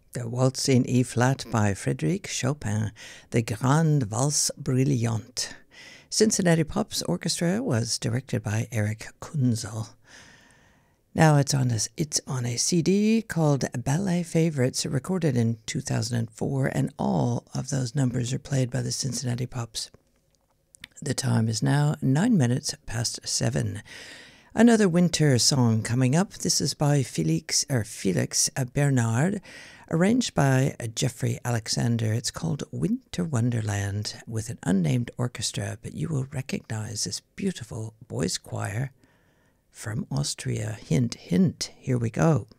The Waltz in E-flat by Frédéric Chopin, the Grande Valse Brillante. Cincinnati Pops Orchestra was directed by Eric Kunzel. Now it's on a CD called Ballet Favorites, recorded in 2004, and all of those numbers are played by the Cincinnati Pops. The time is now 9 minutes past 7. Another winter song coming up. This is by Felix Bernard, arranged by Jeffrey Alexander. It's called Winter Wonderland with an unnamed orchestra, but you will recognize this beautiful boys' choir from Austria. Hint, hint. Here we go.